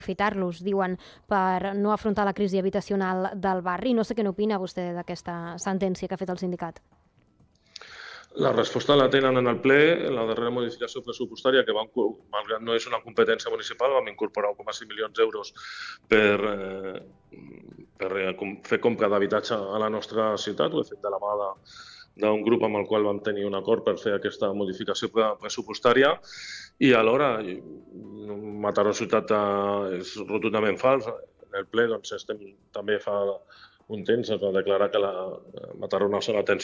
aprofitar-los, diuen, per no afrontar la crisi habitacional del barri. No sé què n'opina vostè d'aquesta sentència que ha fet el sindicat. La resposta la tenen en el ple, en la darrera modificació pressupostària, que malgrat no és una competència municipal, vam incorporar 1,5 milions d'euros per fer compra d'habitatge a la nostra ciutat. Ho he fet de la mà d'un grup amb el qual vam tenir un acord per fer aquesta modificació pressupostària i alhora Mataró ciutat és rotundament fals. En el ple també fa un temps es va declarar que Mataró no serà atenció